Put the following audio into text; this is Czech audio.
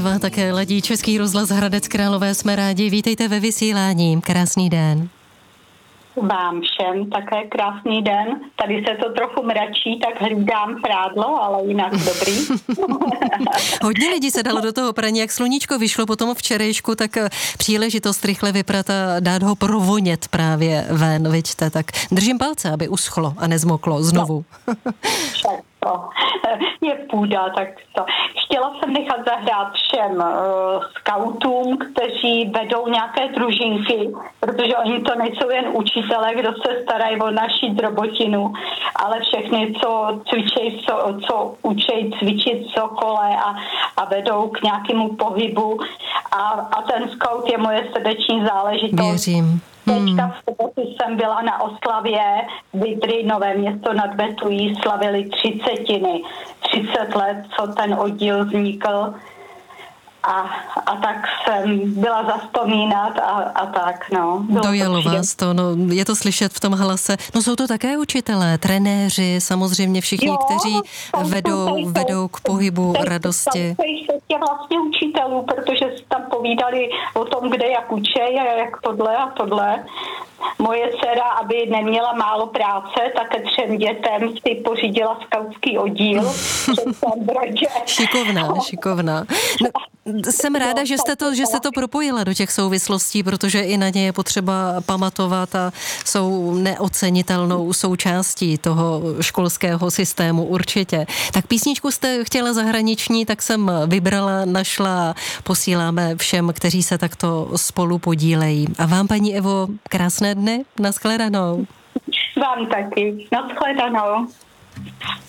Zpívá také ladí Český rozhlas Hradec Králové, jsme rádi. Vítejte ve vysílání. Krásný den. Vám všem také krásný den. Tady se to trochu mračí, tak hlídám prádlo, ale jinak dobrý. Hodně lidí se dalo do toho praní, jak sluníčko vyšlo potom včerejšku, tak příležitost rychle vyprat a dát ho provonět právě ven, viďte, tak držím palce, aby uschlo a nezmoklo znovu. To je půda, tak to. Chtěla jsem nechat zahrát všem skautům, kteří vedou nějaké družinky, protože oni to nejsou jen učitelé, kdo se starají o naši drobotinu, ale všechny, co cvičí, co učí cvičit sokole a vedou k nějakému pohybu. A ten skaut je moje srdeční záležitost. Věřím. Teďka v sobotu jsem byla na oslavě Vydry, Nové Město nad Betují, slavili 30 let, co ten oddíl vznikl. A tak jsem byla zavzpomínat a tak, no. Dojelo vás to, no, je to slyšet v tom hlase. No jsou to také učitelé, trenéři, samozřejmě všichni, kteří vedou k pohybu, radosti. Je vlastně učitelů, protože tam povídali o tom, kde jak učej a jak tohle a tohle. Moje dcera, aby neměla málo práce, tak ke 3 dětem si pořídila skautský oddíl. Šikovná. No, jsem ráda, že jste to propojila do těch souvislostí, protože i na ně je potřeba pamatovat a jsou neocenitelnou součástí toho školského systému určitě. Tak písničku jste chtěla zahraniční, tak jsem vybrala, našla, posíláme všem, kteří se takto spolu podílejí. A vám, paní Evo, krásné dny, nashledanou. Vám taky, nashledanou.